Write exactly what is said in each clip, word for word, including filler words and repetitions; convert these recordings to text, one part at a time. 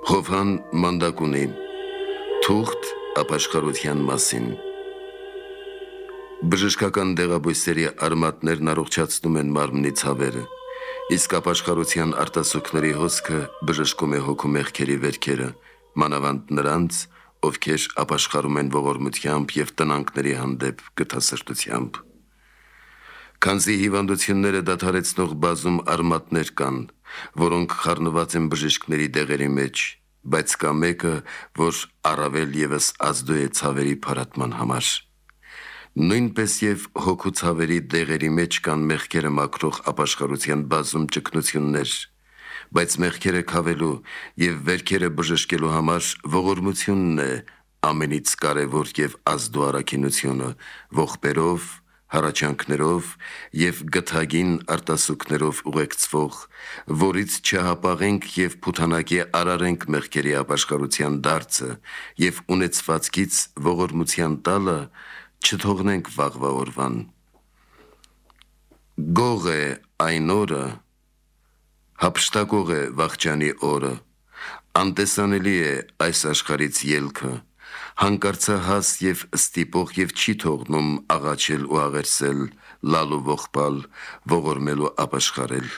Հովհան մանդակ ունի, թուղթ ապաշխարության մասին։ Բժշկական դեղաբույսերի արմատներն առողջացնում են մարմնի ցավերը, իսկ ապաշխարության արտասուքների հոսքը բժշկում է հոգու մեղքերի վերքերը, մանավանդ նրանց, ովքեր ապաշխարում են ողորմությամբ և տնանքների հանդեպ գթասրտությամբ։ Քանզի հիվանդությունները դադարեցնող բազում արմատներ կան, որոնք խառնված են բժիշկների դեղերի մեջ, բայց կա մեկը, որ առավել ևս ազդու է ցավերի փարատման համար։ Նույնպես և հոգու ցավերի դեղերի մեջ կան մեղքերը մաքրող ապաշխարության բազում ճգնություններ, բայց մեղքերը քավելու և վերքերը բժշկելու համար ողորմությունն է ամենից կարևոր և ազդու առաքինությունը, ողբերով, հառաչանքներով և գթագին արտասուքներով ուղեկցվող, որից չհապաղենք և փութանակի արարենք մեղքերի ապաշխարության դարձը և ունեցվածքից ողորմության տալը չթողնենք վաղվա օրվան։ Գող է այն օրը, հափշտակող է վախճանի օրը, անտեսանելի է այս աշխարհից ելքը, հանկարծահաս և ստիպող և չի թողնում աղաչել ու աղերսել, լալ ու ողբալ, ողորմել ու ապաշխարել։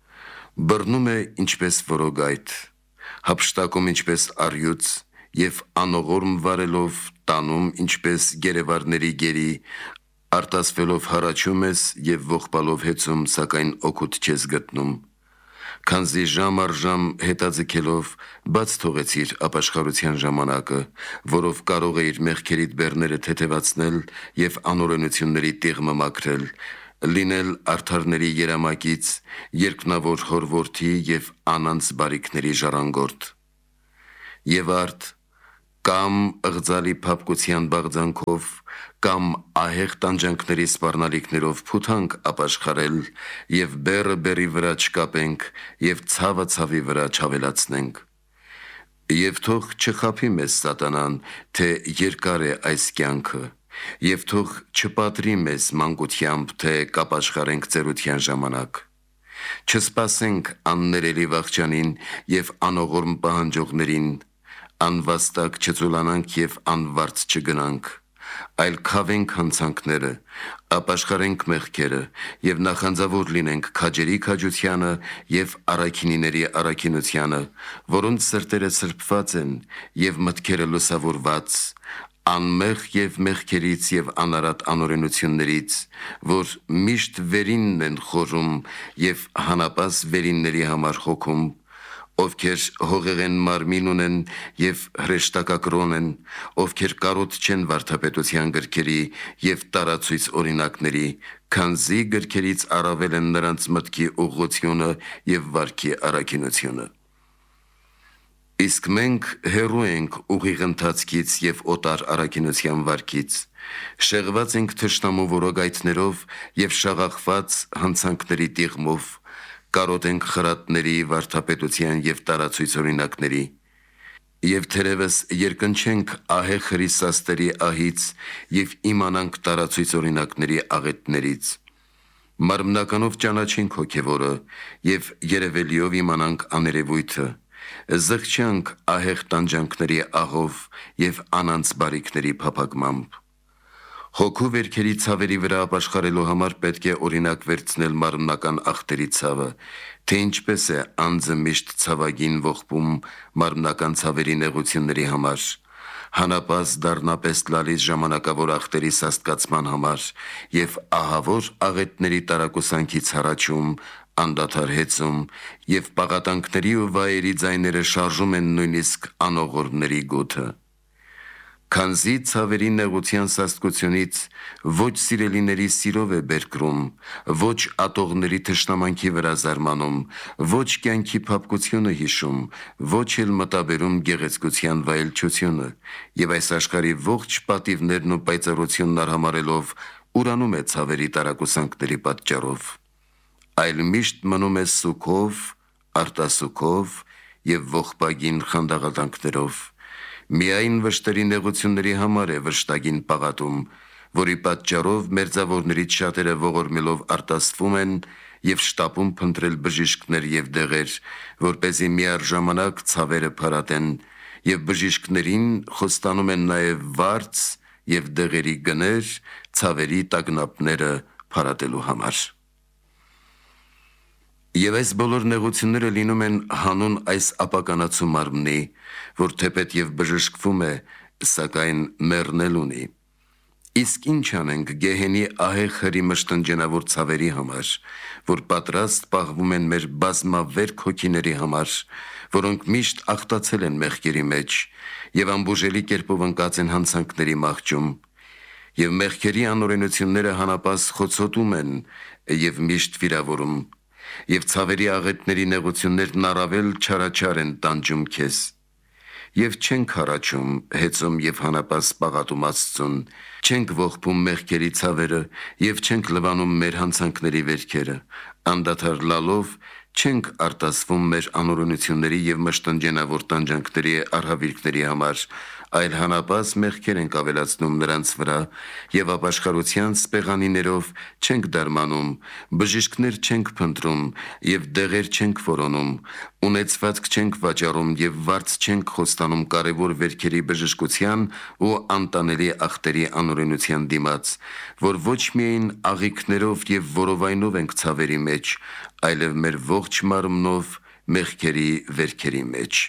Բռնում է ինչպես որոգայթ, հափշտակում ինչպես առյուծ և անողորմ վարելով տանում ինչպես գերեվարների գերի, արտասվելով հառաչում ես և ողբալով հեծում, սակայն օգուտ չես գտնում։ Քանզի ժամ առ ժամ հետաձգելով բաց թողեցիր ապաշխարության ժամանակը, որով կարող էիր մեղքերիդ բեռները թեթևացնել և անօրենությունների տիղմը մաքրել, լինել արդարների երամակից, երկնավոր հոր որդի և անանց բարիքների ժառանգորդ։ Եվ արդ կամ ըղձալի փափկության բաղձանքով, կամ ահեղ տանջանքների սպառնալիքներով փութանք ապաշխարել և բեռը բեռի վրա չկապենք և ցավը ցավի վրա չավելացնենք։ Եվ թող չխաբի մեզ սատանան, թե երկար է այս կյանքը, և թող չպատրի մեզ մանկությամբ, թե կապաշխարենք ծերության ժամանակ։ Չսպասենք աններելի վախճանին և անողորմ պահանջողներին, անվաստակ չծուլանանք և անվարձ չգնանք, այլ քավենք հանցանքները, ապաշխարենք մեղքերը և նախանձավոր լինենք քաջերի քաջությանը և առաքինիների առաքինությանը, որոնց սրտերը սրբված են և մտքերը լուսավորված, անմեղ և մեղքերից և անարատ անօրենություններից, որ միշտ վերինն են խորում և հանապազ վերինների համար հոգում, ովքեր հողեղեն մարմին ունեն և հրեշտակակրոն են, ովքեր կարոտ չեն վարդապետության գրքերի և տարացույց օրինակների, քանզի գրքերից առավել են նրանց մտքի ուղղությունը և վարքի առաքինությունը։ Իսկ մենք հեռու ենք ուղիղ ընթացքից և օտար առաքինության վարքից, շեղված ենք թշնամու որոգայթներով և շաղախված հանցանքների տիղմով, կարոտ ենք խրատների, վարդապետության և տարացույց օրինակների, և թերևս երկնչենք ահեղ հրիսաստերի ահից և իմանանք տարացույց օրինակների աղետներից։ Մարմնականով ճանաչենք հոգևորը և երևելիով իմանանք աներևույթը, զղջանք ահեղ տանջանքների ահով և անանց բարիքների փափագմամբ։ Հոգու վերքերի ցավերի վրա ապաշխարելու համար պետք է օրինակ վերցնել մարմնական ախտերի ցավը, թե ինչպես է անձը միշտ ցավագին ողբում մարմնական ցավերի նեղությունների համար, հանապազ դառնապես լալիս ժամանակավոր ախտերի սաստկացման համար և ահավոր աղետների տարակուսանքից հառաչում, անդադար հեծում և պաղատանքների ու վայերի ձայները շարժում են նույնիսկ անողորմների գութը։ Քանզի ցավերի նեղության սաստկությունից ոչ սիրելիների սիրով է բերկրում, ոչ ատողների թշնամանքի վրա զարմանում, ոչ կյանքի փափկությունը հիշում, ոչ էլ մտաբերում գեղեցկության վայելչությունը, և այս աշխարհի ողջ պատիվներն ու պայծառությունն արհամարհելով ուրանում է ցավերի տարակուսանքների պատճառով, այլ միշտ մնում է սուգով, արտասուքով և ողբագին խանդաղատանքներով, միայն վշտերի նեղությունների համար է վշտագին պաղատում, որի պատճառով մերձավորներից շատերը ողորմելով արտասվում են եւ շտապում փնտրել բժիշկներ եւ դեղեր, որպեսզի միառժամանակ ցավերը փարատեն, եւ բժիշկներին խոստանում են նաեւ վարձ եւ դեղերի գներ ցավերի տագնապները փարատելու համար։ Եվ այս բոլոր նեղությունները լինում են հանուն այս ապականացու մարմնի, որ թեպետ եւ բժշկվում է, սակայն մեռնել ունի։ Իսկ ինչ անենք գեհենի ահեղ հրի մշտնջենավոր ցավերի համար, որ պատրաստ պահվում են մեր բազմավերք հոգիների համար, որոնք միշտ աղտացել են մեղքերի մեջ եւ ամբուժելի կերպով ընկած են հանցանքների մահճում, եւ մեղքերի անօրենությունները հանապաս խոցոտում են եւ միշտ վիրավորում, եւ ցավերի աղետների նեղություններն առավել չարաչար են տանջում քեզ, եւ չենք հառաչում, հեծում եւ հանապաս պաղատում Աստծուն, չենք ողբում մեղքերի ցավերը եւ չենք լվանում մեր հանցանքների վերքերը, անդադար լալով չենք արտասվում մեր անօրենությունների եւ մշտնջենավոր տանջանքների արհավիրքների համար, այլ հանապաս մեղքեր ենք ավելացնում նրանց վրա եւ ապաշխարության սպեղանիներով չենք դարմանում, բժիշկներ չենք փնտրում եւ դեղեր չենք որոնում, ունեցվածք չենք վաճառում եւ վարձ չենք խոստանում կարեւոր վերքերի բժշկության ու անտանելի ախտերի անօրենության դիմաց, որ ոչ միայն աղիքներով եւ որովայնով ենք ցավերի մեջ, այլև մեր ողջ մարմնով մեղքերի վերքերի մեջ։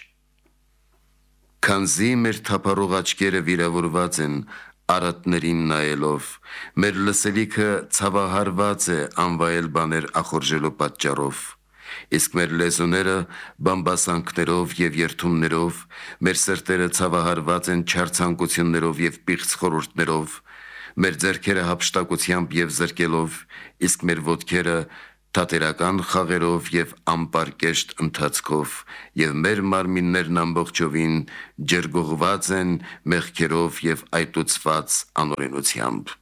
Քանզի մեր թափառող աչքերը վիրավորված են արատներին նայելով, մեր լսելիքը ցավահարված է անվայել բաներ ախորժելու պատճառով, իսկ մեր լեզուները բամբասանքներով եւ երթումներով, մեր սրտերը ցավահարված են չար ցանկություններով եւ պիղծ խորհուրդներով, մեր ձեռքերը հափշտակությամբ եւ զրկելով, իսկ մեր ոտքերը թատերական խաղերով եւ ամպարկեշտ ընթացքով, եւ մեր մարմիններն ամբողջովին ջրգողված են մեղքերով եւ այտուցված անօրենությամբ։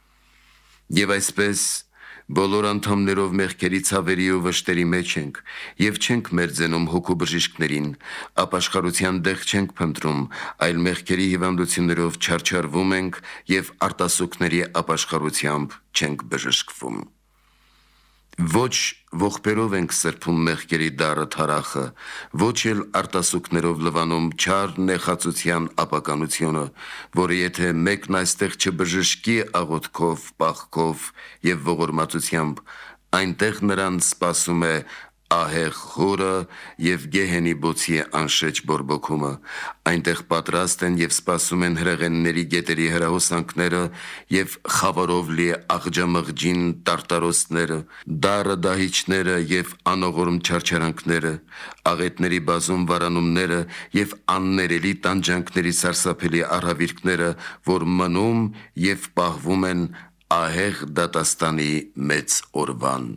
Եվ այսպես բոլոր անդամներով մեղքերի ցավերի ու վշտերի մեջ ենք եւ չենք մերձենում հոգու բժիշկներին, ապաշխարության դեղ չենք փնտրում, այլ մեղքերի հիվանդություններով չարչարվում ենք եւ արտասուքների ապաշխարությամբ չենք բժշկվում։ Ոչ ողբերով ենք սրբում մեղքերի դառը թարախը, ոչ էլ արտասուքներով լվանում չար նեխածության ապականությունը, որը եթե մեկն այստեղ չբժշկի աղոթքով, պաղքով եւ ողորմածությամբ, այնտեղ նրան սպասում է ահեղ խորը եւ գեհենի բոցի անշեջ բորբոքումը, այնտեղ պատրաստ են եւ սպասում են հրեղենների գետերի հրահոսանքները եւ խավարով լի աղջամղջին տարտարոսները, դառը դահիճները եւ անողորմ չարչարանքները, աղետների բազում վարանումները եւ աններելի տանջանքների սարսափելի արհավիրքները, որ մնում եւ պահվում են ահեղ դատաստանի մեծ օրվան։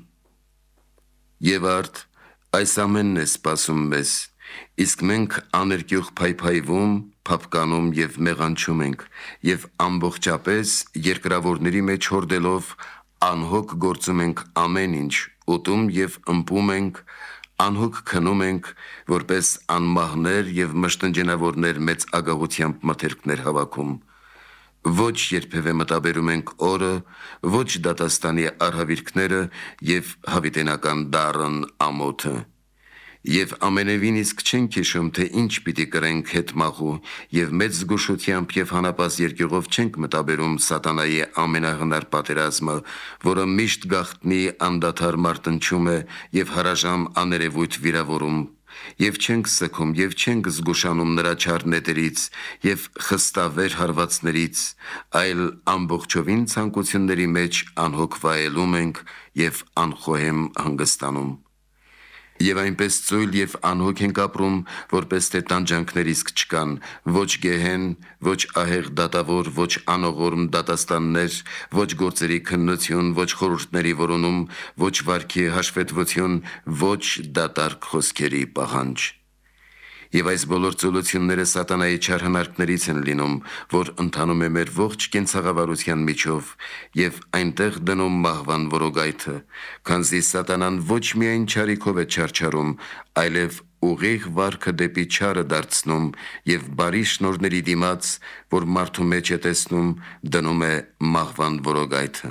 Եվ արդ այս ամենն է սպասում մեզ, իսկ մենք աներկյուղ փայփայվում, փափկանում եւ մեղանչում ենք եւ ամբողջապես երկրավորների մեջ հորդելով անհոգ գործում ենք ամեն ինչ, ուտում եւ ըմպում ենք, անհոգ քնում ենք, որպես անմահներ եւ մշտնջենավորներ մեծ ագաղությամբ մթերքներ հավաքում։ Ոչ երբևէ մտաբերում ենք օրը, ոչ դատաստանի արհավիրքները եւ հավիտենական դառն ամոթը։ Եվ ամենևին իսկ չենք հիշում, թե ինչ պիտի կրենք հետմաղու եւ մեծ զգուշությամբ եւ հանապաս երկյուղով չենք մտաբերում սատանայի ամենահնար պատերազմը, որը միշտ գաղտնի անդադար մարտնչում է եւ հարաժամ աներևույթ վիրավորում, եւ չենք սգում եւ չենք զգուշանում նրա չար նետերից եւ խստավեր հարվածներից, այլ ամբողջովին ցանկությունների մեջ անհոգ վայելում ենք եւ անխոհեմ հանգստանում։ Եվ այնպես ծույլ եւ անհոգ ենք ապրում, որպես թե տանջանքներ իսկ չկան, ոչ գեհեն, ոչ ահեղ դատավոր, ոչ անողորմ դատաստաններ, ոչ գործերի քննություն, ոչ խորհուրդների որոնում, ոչ վարքի հաշվետվություն, ոչ դատարկ խոսքերի պահանջ։ Եվ այս բոլոր ծոլությունները սատանայի չար հնարքներից են լինում, որ ընթանում է մեր ողջ կենցաղավարության միջով եւ այնտեղ դնում մահվան որոգայթը, քանզի սատանան ոչ միայն չարիքով է չարչարում, այլև ուղիղ վարքը դեպի չարը դարձնում եւ բարի շնորհների դիմաց, որ մարդու մեջ է տեսնում, դնում է մահվան որոգայթը։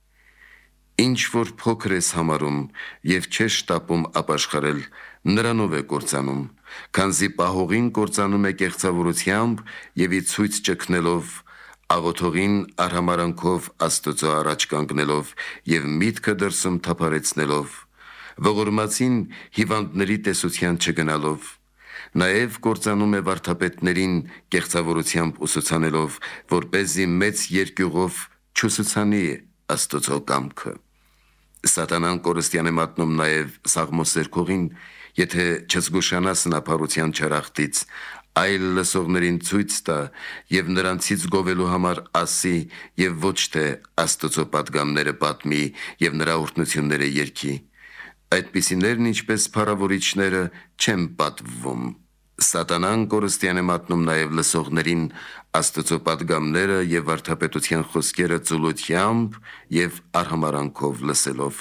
Ինչ որ փոքր ես համարում եւ չես շտապում ապաշխարել, նրանով է կործանում, քանզի պահողին կործանում է կեղծավորությամբ եւ ի ցույց ճգնելով, աղոթողին արհամարանքով Աստծո առաջ կանգնելով եւ միտքը դրսում թափարեցնելով, ողորմածին հիվանդների տեսության չգնալով, նաեւ կործանում է վարդապետներին կեղծավորությամբ ուսուցանելով, որպեսզի մեծ երկյուղով չուսուցանի Աստծո կամքը։ Սատանան կորստյան է մատնում նաեւ Սաղմոսերքողին, եթե չզգուշանա սնափառության չարախտից, այլ լսողներին ցույց տա եւ նրանցից գովելու համար ասի եւ ոչ թե Աստծո պատգամները պատմի եւ նրա օրհնությունները երգի։ Այդպիսիներն ինչպես փառավորիչները չեն պատվվում։ Սատանան կորստյան է մատնում նաեւ լսողներին Աստծո պատգամները եւ վարդապետության խոսքերը ծուլությամբ եւ արհամարանքով լսելով։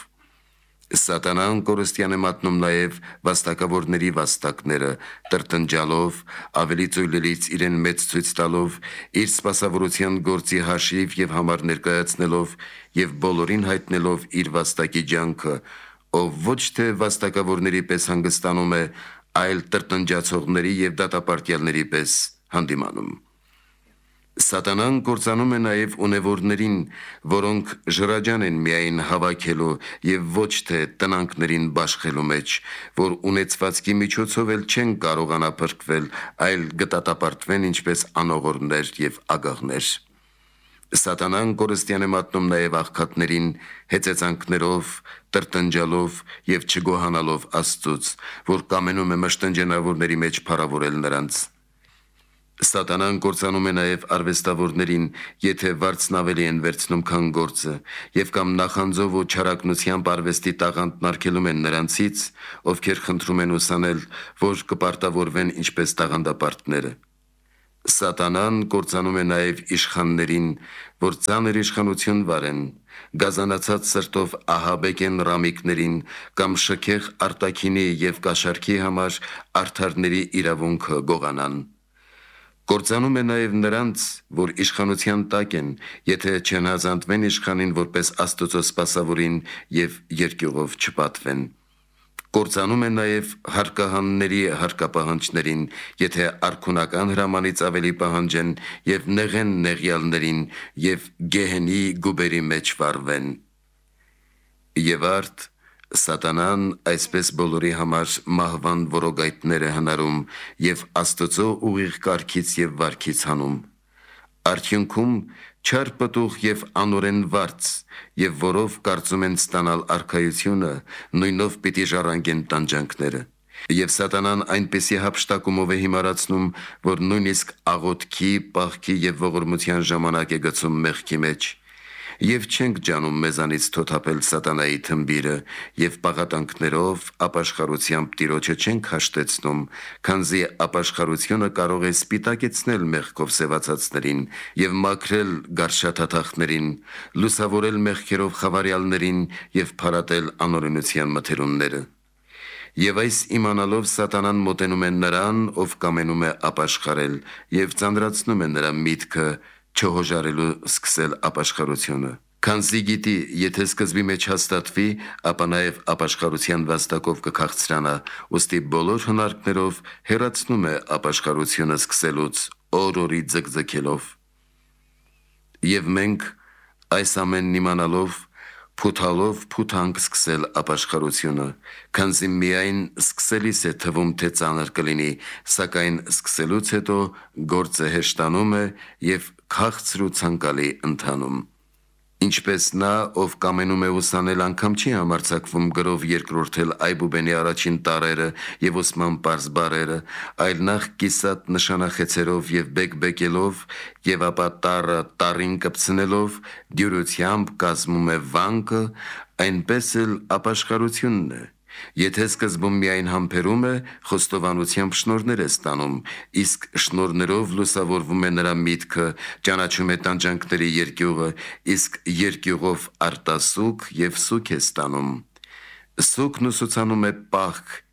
Սատանան կորստյան է մատնում նաև վաստակավորների վաստակները, տրտնջալով, ավելի ծույլերից իրեն մեծ ցույց տալով, իր սպասավորության գործի հաշիվ եւ համար ներկայացնելով եւ բոլորին հայտնելով իր վաստակի ջանքը, ով ոչ թե վաստակավորների պես հանգստանում է, այլ տրտնջացողների եւ դատապարտյալների պես հանդիմանում։ Սատանան կործանում է նաև ունևորներին, որոնք ժրաջան են միայն հավաքելու եւ ոչ թե տնանքներին բաշխելու մեջ, որ ունեցվածքի միջոցով էլ չեն կարողանա փրկվել, այլ գտատապարտվեն ինչպես անողորներ եւ ագաղներ։ Սատանան կորստյան է մատնում նաև աղքատներին հեծեծանքներով, տրտնջալով եւ չգոհանալով Աստծուց, որ կամենում է մշտնջենավորների մեջ փառավորել նրանց։ Սատանան կործանում է նաև արվեստավորներին, եթե վարձն ավելի են վերցնում, քան գործը, եւ կամ նախանձով ու չարակնությամբ արվեստի տաղանդ նարգելում են նրանցից, ովքեր խնդրում են ուսանել, որ կպարտավորվեն ինչպես տաղանդապարտները։ Սատանան կործանում է նաև իշխաններին, որ ծանր իշխանություն վարեն, գազանացած սրտով ահաբեկեն ռամիկներին կամ շքեղ արտաքինի եւ կաշառքի համար արդարների իրավունքը գողանան։ Կործանում է նաև նրանց, որ իշխանության տակ են, եթե չհնազանդվեն իշխանին որպես Աստծո սպասավորին եւ երկյուղով չպատվեն։ Կործանում է նաև հարկահանների հարկապահանջներին, եթե արքունական հրամանից ավելի պահանջեն եւ նեղեն նեղյալներին եւ գեհենի գուբերի մեջ վարվեն։ Եվ արդ Սատանան այսպես բոլորի համար մահվան որոգայթներ է հնարում եւ Աստծո ուղիղ կարգից եւ վարքից հանում։ Արդյունքում չար պտուղ եւ անօրեն վարձ, եւ որով կարծում են ստանալ արքայությունը, նույնով պիտի ժառանգեն տանջանքները։ Եվ Սատանան այնպեսի հափշտակումով է հիմարացնում, որ նույնիսկ աղոթքի, պահքի եւ ողորմության ժամանակ է գցում մեղքի մեջ։ Եվ չենք ջանում մեզանից թոթափել Սատանայի թմբիրը եւ պաղատանքներով ապաշխարությամբ Տիրոջը չենք հաշտեցնում, քանզի ապաշխարությունը կարող է սպիտակեցնել մեղքով սևացածներին եւ մաքրել գարշաթաթախներին, լուսավորել մեղքերով խավարյալներին եւ փարատել անօրենության մթերումները։ Եվ այս իմանալով Սատանան մոտենում է նրան, ով կամենում է ապաշխարել եւ ծանրացնում է նրա միտքը չհոժարելու սկսել ապաշխարությունը։ Քանզի գիտի, եթե սկզբի մեջ հաստատվի, ապա նաև ապաշխարության վաստակով կքաղցրանա, ուստի բոլոր հնարքներով հեռացնում է ապաշխարությունը սկսելուց օր-օրի ձգձգելով։ Եվ մենք այս ամենն իմանալով փութալով փութանք սկսել ապաշխարությունը, քանզի միայն սկսելիս է թվում, թե ծանր կլինի, սակայն սկսելուց հետո գործը հեշտանում է եւ քաղցր ու ցանկալի ընթանում։ Ինչպես նա, ով կամենում է ուսանել, անգամ չի համարձակվում գրով երկրորդել Այբուբենի առաջին տառերը եւ ուսման պարզ բառերը, այլ նախ կիսատ նշանախեցերով եւ բեկբեկելով եւ ապա տառը տառին կպցնելով դյուրությամբ կազմում է վանկը, այնպես էլ ապաշխարությունն է։ Եթե սկզբում միայն համբերում է, խոստովանությամբ շնորհներ է ստանում, իսկ շնորհներով լուսավորվում է նրա միտքը, ճանաչում է տանջանքների երկյուղը, իսկ երկյուղով արտասուք եւ սուք է ստանում։ Սուքն ուսուցանում է պահք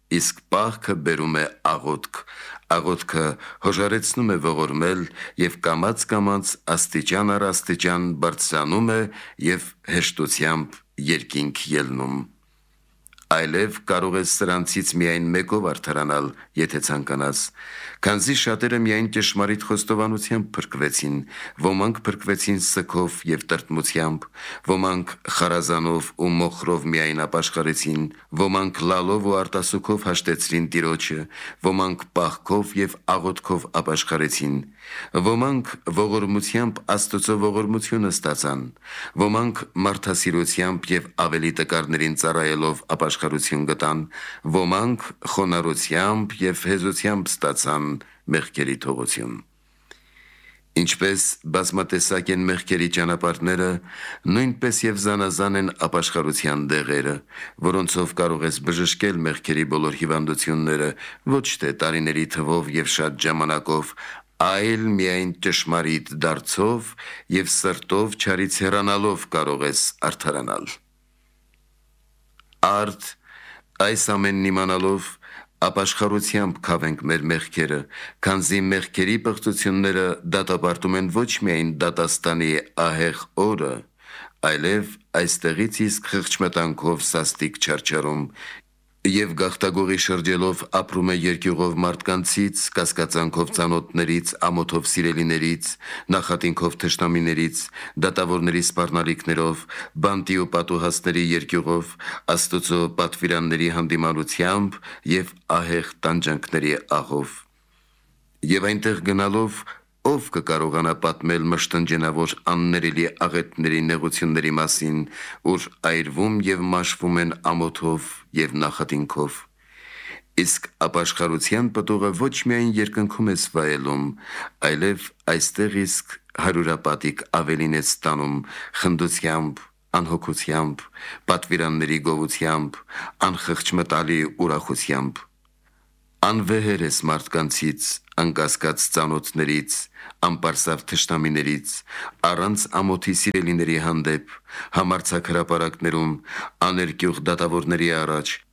իսկ պահքը բերում է աղոթք, աղոթքը հոժարեցնում է ողորմել և կամաց-կամաց աստիճան առ աստիճան բարձրանում է և հեշտությամբ երկինք ելնում։ Այլև կարող ես սրանցից միայն մեկով արդարանալ, եթե ցանկանաս, քանզի շատերը միայն ճշմարիտ խոստովանությամբ փրկվեցին, ոմանք փրկվեցին սգով և տրտմությամբ, ոմանք խարազանով ու մոխրով միայն ապաշխարեցին, ոմանք լալով ու արտասուքով հաշտեցրին Տիրոջը, ոմանք պահքով և աղոթքով ապաշխարեցին, ոմանք ողորմությամբ Աստծո ողորմությունը ստացան, ոմանք մարդասիրությամբ և ավելի տկարներին ծառայելով ապաշխարություն գտան, ոմանք խոնարհությամբ և հեզությամբ ստացան մեղքերի թողություն։ Ինչպես բազմատեսակ են մեղքերի ճանապարհները, նույնպես և զանազան են ապաշխարության դեղերը, որոնցով կարող ես բժշկել մեղքերի բոլոր հիվանդությունները, ոչ թե տարիների թվով և շատ ժամանակով, այլ միայն ճշմարիտ դարձով և սրտով չարից հեռանալով կարող ես արդարանալ։ Արդ այս ամենն իմանալով ապաշխարությամբ քավենք մեր մեղքերը, քանզի մեղքերի պղծությունները դատապարտում են ոչ միայն դատաստանի ահեղ օրը, այլև այստեղից իսկ խղճմտանքով սաստիկ չարչարում և գաղտագողի շրջելով ապրում է երկյուղով մարդկանցից, կասկածանքով ծանոթներից, ամոթով սիրելիներից, նախատինքով թշնամիներից, դատավորների սպառնալիքներով, բանտի ու պատուհասների երկյուղով, Աստծո պատվիրանների հանդիմանությամբ և ահեղ տանջանքների աղով։ Եվ այնտեղ գնալով ով կկարողանա պատմել մշտնջենավոր աններելի աղետների նեղությունների մասին, ուր այրվում և մաշվում են ամոթով և նախատինքով։ Իսկ ապաշխարության պտուղը ոչ միայն երկնքում ես վայելում, այլև այստեղ իսկ հարյուրապատիկ ավելին ես ստանում խնդությամբ, անհոգությամբ, պատվիրանների գովությամբ, անխղճմտալի ուրախությամբ։ Անվեհեր ես մարդկանցից, անկասկած ծանոթներից, անպարսավ թշնամիներից, առանց ամոթի սիրելիների հանդեպ, համարձակ հրապարակներում, աներկյուղ դատավորների առաջ,